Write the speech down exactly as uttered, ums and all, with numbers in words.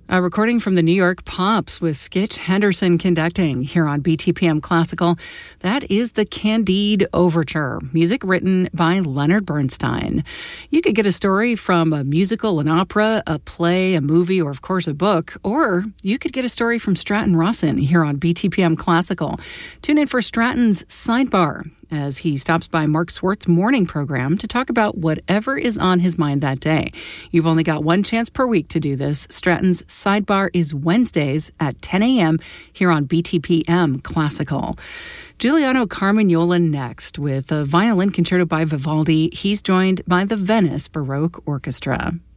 A recording from the New York Pops with Skitch Henderson conducting here on B T P M Classical. That is the Candide Overture, music written by Leonard Bernstein. You could get a story from a musical, an opera, a play, a movie, or of course a book, or you could get a story from Stratton Rawson here on B T P M Classical. Tune in for Stratton's Sidebar as he stops by Mark Swartz's morning program to talk about whatever is on his mind that day. You've only got one chance per week to do this. Stratton's Sidebar is Wednesdays at ten a.m. here on B T P M Classical. Giuliano Carmagnola next with a violin concerto by Vivaldi. He's joined by the Venice Baroque Orchestra.